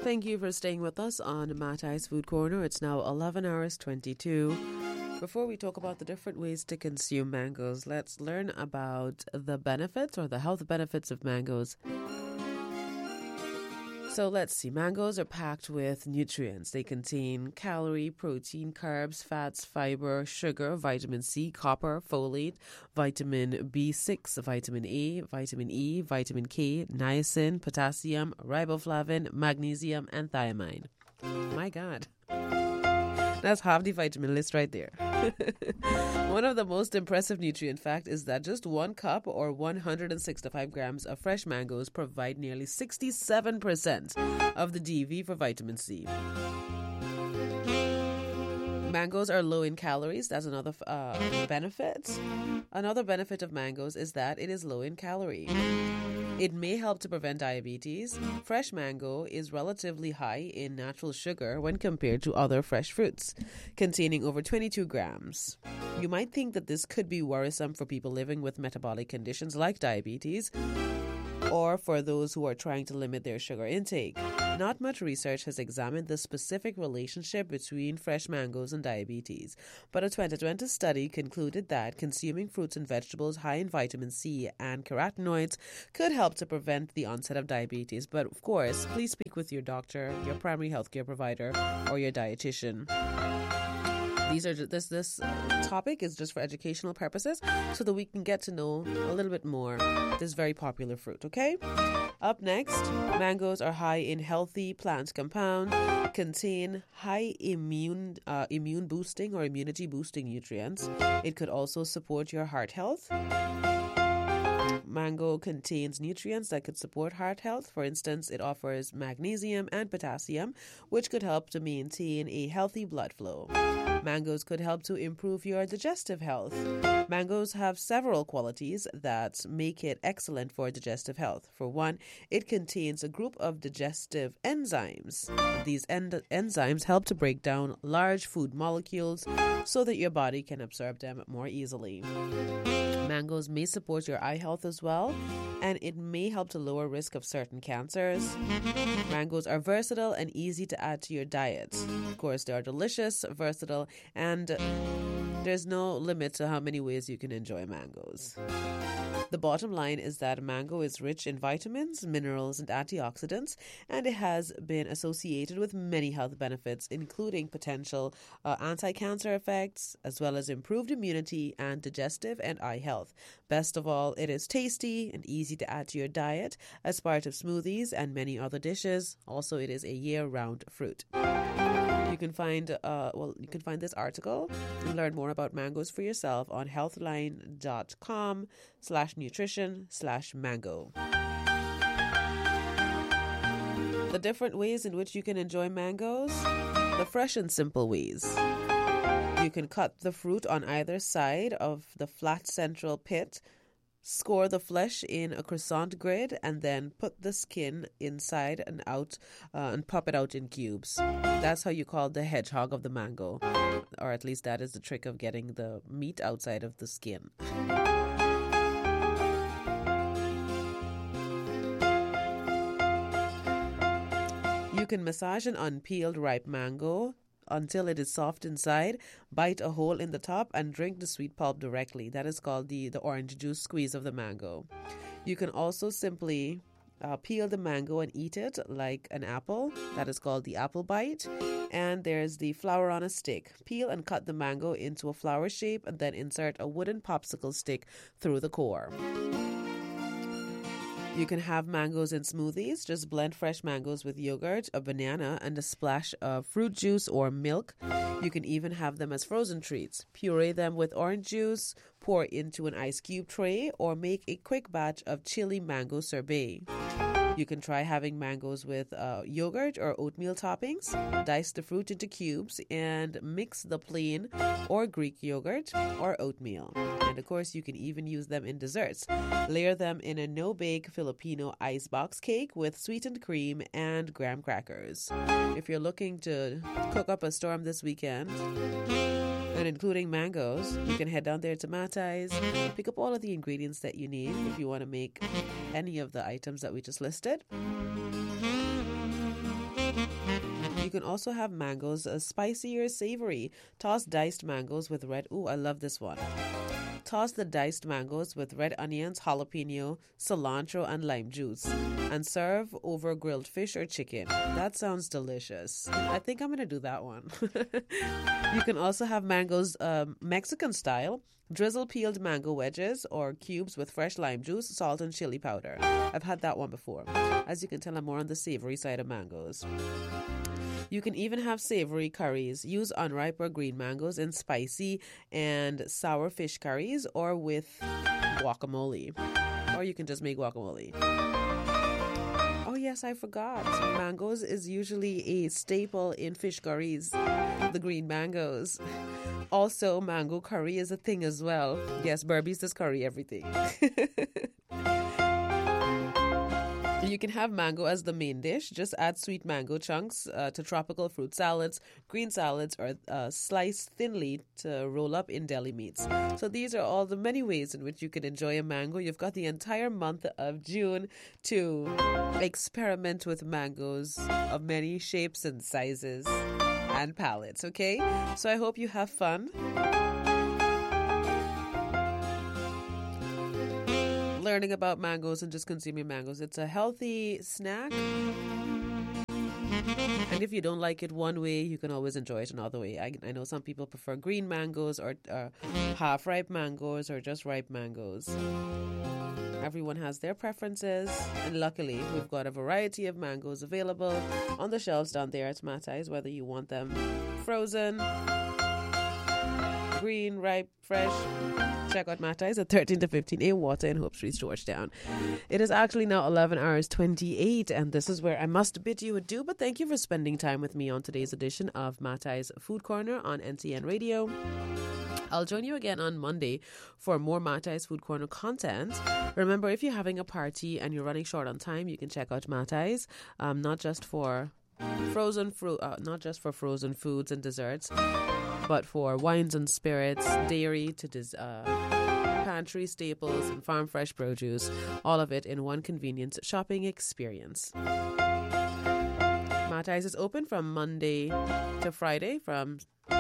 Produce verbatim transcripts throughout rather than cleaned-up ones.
Thank you for staying with us on Matai's Food Corner. It's now eleven hours twenty-two. Before we talk about the different ways to consume mangoes, let's learn about the benefits or the health benefits of mangoes. So let's see. Mangoes are packed with nutrients. They contain calorie, protein, carbs, fats, fiber, sugar, vitamin C, copper, folate, vitamin B six, vitamin A, vitamin E, vitamin K, niacin, potassium, riboflavin, magnesium, and thiamine. My God. That's half the vitamin list right there. One of the most impressive nutrient facts is that just one cup or one hundred sixty-five grams of fresh mangoes provide nearly sixty-seven percent of the D V for vitamin C. Mangoes are low in calories. That's another uh, benefit. Another benefit of mangoes is that it is low in calorie. It may help to prevent diabetes. Fresh mango is relatively high in natural sugar when compared to other fresh fruits, containing over twenty-two grams. You might think that this could be worrisome for people living with metabolic conditions like diabetes, or for those who are trying to limit their sugar intake. Not much research has examined the specific relationship between fresh mangoes and diabetes, but a twenty twenty study concluded that consuming fruits and vegetables high in vitamin C and carotenoids could help to prevent the onset of diabetes. But of course, please speak with your doctor, your primary healthcare provider, or your dietitian. These are this this topic is just for educational purposes, so that we can get to know a little bit more this very popular fruit. Okay. Up next, mangoes are high in healthy plant compound, contain high immune uh, immune boosting or immunity boosting nutrients. It could also support your heart health. Mango contains nutrients that could support heart health. For instance, it offers magnesium and potassium, which could help to maintain a healthy blood flow. Mangoes could help to improve your digestive health. Mangoes have several qualities that make it excellent for digestive health. For one, it contains a group of digestive enzymes. These en- enzymes help to break down large food molecules so that your body can absorb them more easily. Mangoes may support your eye health as well, and it may help to lower risk of certain cancers. Mangoes are versatile and easy to add to your diet. Of course, they are delicious, versatile, and there's no limit to how many ways you can enjoy mangoes. The bottom line is that mango is rich in vitamins, minerals, and antioxidants, and it has been associated with many health benefits, including potential uh, anti-cancer effects, as well as improved immunity and digestive and eye health. Best of all, it is tasty and easy to add to your diet as part of smoothies and many other dishes. Also, it is a year-round fruit. You can find uh, well, you can find this article and learn more about mangoes for yourself on healthline.com slash nutrition slash mango. The different ways in which you can enjoy mangoes. The fresh and simple ways. You can cut the fruit on either side of the flat central pit, score the flesh in a croissant grid, and then put the skin inside and out uh, and pop it out in cubes. That's how you call the hedgehog of the mango, or at least that is the trick of getting the meat outside of the skin. You can massage an unpeeled ripe mango until it is soft inside, bite a hole in the top, and drink the sweet pulp directly. That is called the, the orange juice squeeze of the mango. You can also simply uh, peel the mango and eat it like an apple. That is called the apple bite. And there's the flour on a stick. Peel and cut the mango into a flower shape and then insert a wooden popsicle stick through the core. You can have mangoes in smoothies. Just blend fresh mangoes with yogurt, a banana, and a splash of fruit juice or milk. You can even have them as frozen treats. Puree them with orange juice, pour into an ice cube tray, or make a quick batch of chili mango sorbet. You can try having mangoes with uh, yogurt or oatmeal toppings. Dice the fruit into cubes and mix the plain or Greek yogurt or oatmeal. And of course, you can even use them in desserts. Layer them in a no-bake Filipino icebox cake with sweetened cream and graham crackers. If you're looking to cook up a storm this weekend, and including mangoes, you can head down there to Matai's, pick up all of the ingredients that you need if you want to make any of the items that we just listed. can also have mangoes, uh, spicy or savory. Toss diced mangoes with red. Ooh, I love this one. Toss the diced mangoes with red onions, jalapeno, cilantro, and lime juice, and serve over grilled fish or chicken. That sounds delicious. I think I'm going to do that one. You can also have mangoes um, Mexican style. Drizzle peeled mango wedges or cubes with fresh lime juice, salt, and chili powder. I've had that one before. As you can tell, I'm more on the savory side of mangoes. You can even have savory curries. Use unripe or green mangoes in spicy and sour fish curries or with guacamole. Or you can just make guacamole. Oh, yes, I forgot. Mangoes is usually a staple in fish curries, the green mangoes. Also, mango curry is a thing as well. Yes, Burbies does curry everything. You can have mango as the main dish. Just add sweet mango chunks uh, to tropical fruit salads, green salads, or uh, slice thinly to roll up in deli meats. So these are all the many ways in which you can enjoy a mango. You've got the entire month of June to experiment with mangoes of many shapes and sizes and palettes, okay? So I hope you have fun. Learning about mangoes and just consuming mangoes. It's a healthy snack. And if you don't like it one way, you can always enjoy it another way. I, I know some people prefer green mangoes or uh, half-ripe mangoes or just ripe mangoes. Everyone has their preferences, and luckily we've got a variety of mangoes available on the shelves down there at Matai's, whether you want them frozen, green, ripe, fresh. Check out Matai's at thirteen to fifteen A Water in Hope Street, Georgetown. It is actually now eleven hours twenty-eight, and this is where I must bid you adieu, but thank you for spending time with me on today's edition of Matai's Food Corner on N T N Radio. I'll join you again on Monday for more Matai's Food Corner content. Remember, if you're having a party and you're running short on time, you can check out Matai's, um, not just for frozen fruit, uh, not just for frozen foods and desserts, but for wines and spirits, dairy to des- uh, pantry staples and farm fresh produce, all of it in one convenient shopping experience. Matai's is open from Monday to Friday from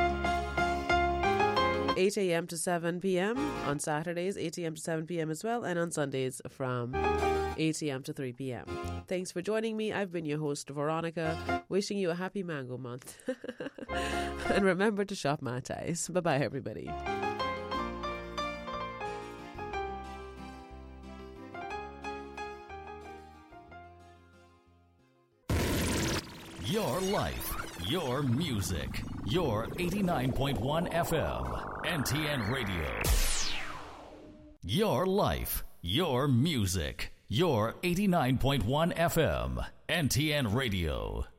eight a.m. to seven p.m. On Saturdays, eight a.m. to seven p.m. as well, and on Sundays from eight a.m. to three p.m. Thanks for joining me. I've been your host, Veronica, wishing you a happy mango month. And remember to shop Matai's. Bye-bye, everybody. Your life, your music, your eighty-nine point one F M, N T N Radio. Your life, your music, your eighty-nine point one F M, N T N Radio.